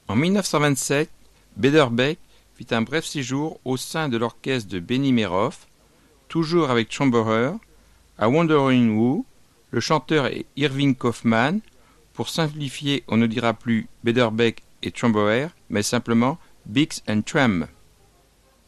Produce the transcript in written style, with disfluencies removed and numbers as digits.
En 1927, Beiderbecke fit un bref séjour au sein de l'orchestre de Benny Meroff, toujours avec Chamberer. À Wandering Who, le chanteur est Irving Kaufman. Pour simplifier, on ne dira plus Beiderbecke et Chamberer, mais simplement Bix and Tram.